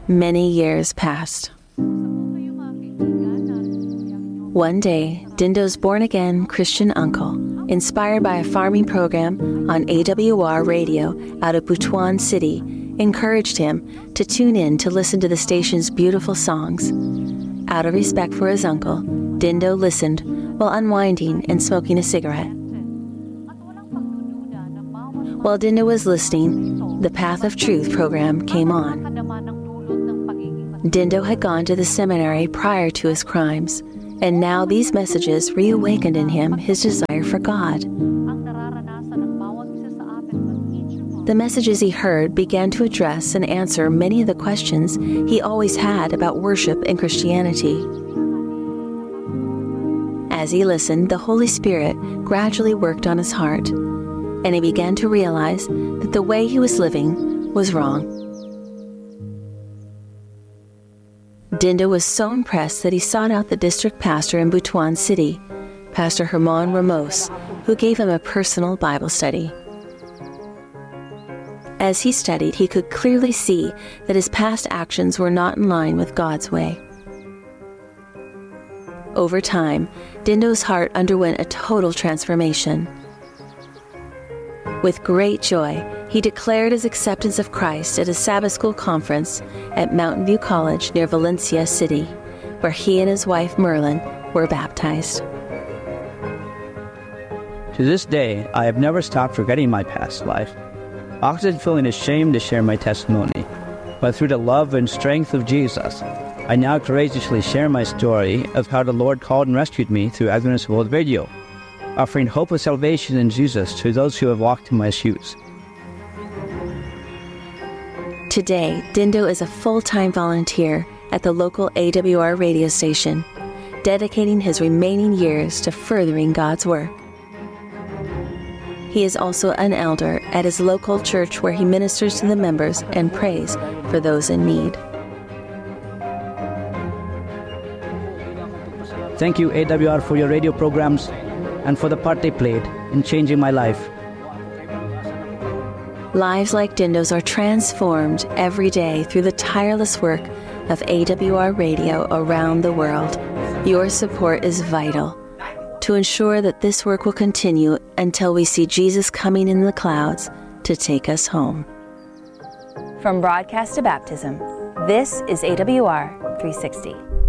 Many years passed. One day, Dindo's born-again Christian uncle, inspired by a farming program on AWR radio out of Butuan City, encouraged him to tune in to listen to the station's beautiful songs. Out of respect for his uncle, Dindo listened while unwinding and smoking a cigarette. While Dindo was listening, the Path of Truth program came on. Dindo had gone to the seminary prior to his crimes, and now these messages reawakened in him his desire for God. The messages he heard began to address and answer many of the questions he always had about worship and Christianity. As he listened, the Holy Spirit gradually worked on his heart, and he began to realize that the way he was living was wrong. Dindo was so impressed that he sought out the district pastor in Butuan City, Pastor Herman Ramos, who gave him a personal Bible study. As he studied, he could clearly see that his past actions were not in line with God's way. Over time, Dindo's heart underwent a total transformation. With great joy, he declared his acceptance of Christ at a Sabbath school conference at Mountain View College near Valencia City, where he and his wife Merlin were baptized. To this day, I have never stopped forgetting my past life, often feeling ashamed to share my testimony. But through the love and strength of Jesus, I now courageously share my story of how the Lord called and rescued me through Adventist World Radio, offering hope of salvation in Jesus to those who have walked in my shoes. Today, Dindo is a full-time volunteer at the local AWR radio station, dedicating his remaining years to furthering God's work. He is also an elder at his local church where he ministers to the members and prays for those in need. Thank you, AWR, for your radio programs and for the part they played in changing my life. Lives like Dindo's are transformed every day through the tireless work of AWR Radio around the world. Your support is vital to ensure that this work will continue until we see Jesus coming in the clouds to take us home. From broadcast to baptism, this is AWR 360.